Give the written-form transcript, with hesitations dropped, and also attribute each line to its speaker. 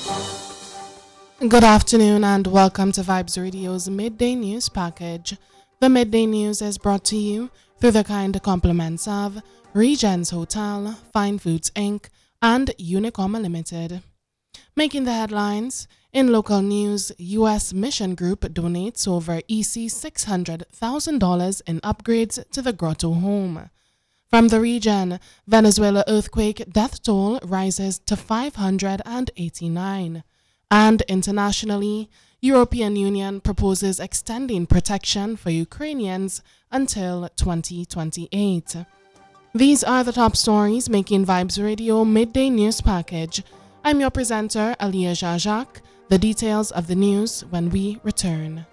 Speaker 1: Good afternoon and welcome to Vibes Radio's Midday News Package. The Midday News is brought to you through the kind compliments of Regents Hotel, Fine Foods Inc., and Unicom Limited. Making the headlines, in local news, U.S. Mission Group donates over $600,000 in upgrades to the Grotto home. From the region, Venezuela earthquake death toll rises to 589. And internationally, European Union proposes extending protection for Ukrainians until 2028. These are the top stories making Vibes Radio Midday News Package. I'm your presenter, Aliyah Jajak. The details of the news when we return.